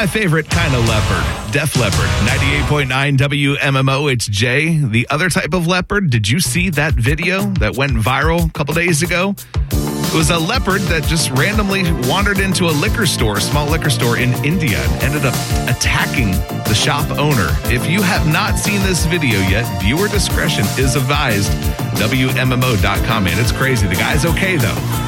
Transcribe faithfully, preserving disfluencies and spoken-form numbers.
my favorite kind of leopard, Def Leppard. ninety-eight point nine W M M O, it's Jay. The other type of leopard, did you see that video that went viral a couple days ago? It was a leopard that just randomly wandered into a liquor store, a small liquor store in India, and ended up attacking the shop owner. If you have not seen this video yet, viewer discretion is advised. W M M O dot com, man. It's crazy. The guy's okay, though.